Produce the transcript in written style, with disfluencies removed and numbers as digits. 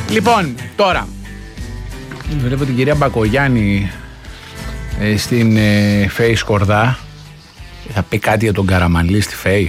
Λοιπόν, τώρα βλέπω την κυρία Μπακογιάννη στην Φέη Σκορδά. Θα πει κάτι για τον Καραμανλή στη Φέη.